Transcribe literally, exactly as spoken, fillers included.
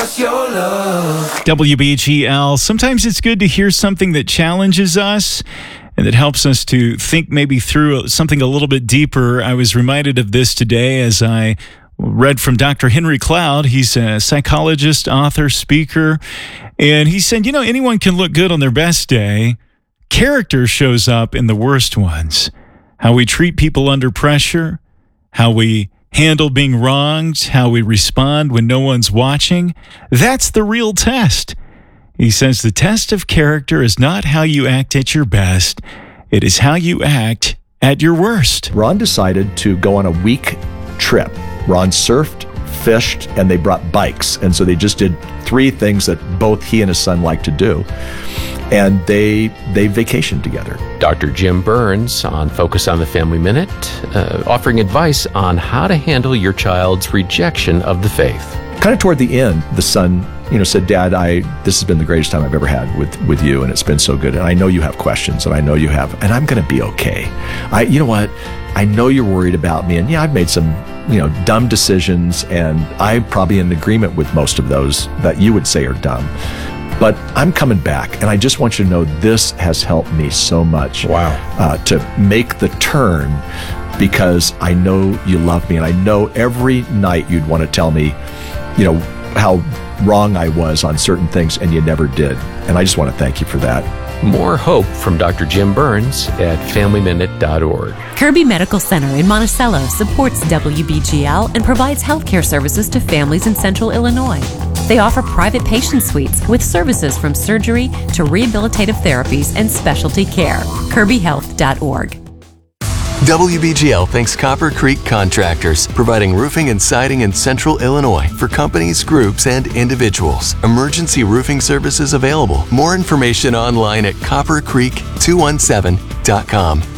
W B G L. Sometimes it's good to hear something that challenges us and that helps us to think maybe through something a little bit deeper. I was reminded of this today as I read from Doctor Henry Cloud. He's a psychologist, author, speaker, and he said, you know, anyone can look good on their best day. Character shows up in the worst ones. How we treat people under pressure, how we handle being wronged, how we respond when no one's watching. That's the real test. He says the test of character is not how you act at your best. It is how you act at your worst. Ron decided to go on a week trip. Ron surfed, fished, and they brought bikes. And so they just did three things that both he and his son like to do. And they they vacationed together. Doctor Jim Burns on Focus on the Family Minute, uh, offering advice on how to handle your child's rejection of the faith. Kind of toward the end, the son, you know, said, Dad, I this has been the greatest time I've ever had with, with you, and it's been so good. And I know you have questions, and I know you have, and I'm going to be okay. I, you know what? I know you're worried about me, and yeah, I've made some, you know, dumb decisions, and I'm probably in agreement with most of those that you would say are dumb. But I'm coming back, and I just want you to know this has helped me so much. Wow. Uh, to make the turn, because I know you love me, and I know every night you'd want to tell me, you know, how wrong I was on certain things, and you never did. And I just want to thank you for that. More hope from Doctor Jim Burns at family minute dot org. Kirby Medical Center in Monticello supports W B G L and provides healthcare services to families in central Illinois. They offer private patient suites with services from surgery to rehabilitative therapies and specialty care. kirby health dot org. W B G L thanks Copper Creek Contractors, providing roofing and siding in central Illinois for companies, groups, and individuals. Emergency roofing services available. More information online at copper creek two one seven dot com.